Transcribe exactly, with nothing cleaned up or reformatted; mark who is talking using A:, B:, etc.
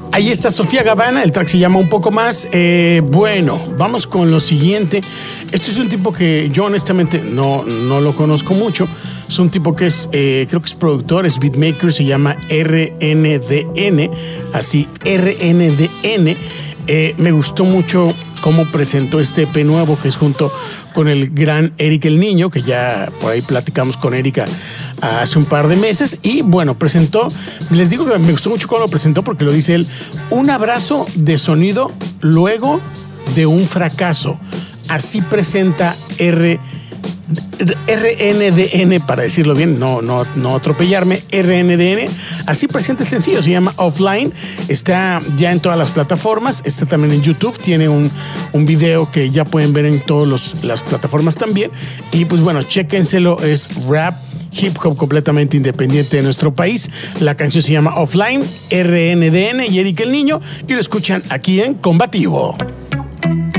A: Ahí está Sofía Gavana, el track se llama Un Poco Más. Eh, bueno, vamos con lo siguiente. Este es un tipo que yo honestamente no, no lo conozco mucho. Es un tipo que es, eh, creo que es productor, es beatmaker, se llama R N D N, así R N D N. Eh, me gustó mucho cómo presentó este E P nuevo, que es junto con el gran Eric el Niño, que ya por ahí platicamos con Erika hace un par de meses. Y bueno, presentó, les digo que me gustó mucho cómo lo presentó, porque lo dice él: un abrazo de sonido luego de un fracaso. Así presenta R N D N, para decirlo bien, no, no, no atropellarme. R N D N, así presenta el sencillo, se llama Offline. Está ya en todas las plataformas, está también en YouTube, tiene un, un video que ya pueden ver en todas las plataformas también. Y pues bueno, chéquenselo, es rap, hip hop completamente independiente de nuestro país. La canción se llama Offline, R N D N y Eric el Niño, y lo escuchan aquí en Combativo.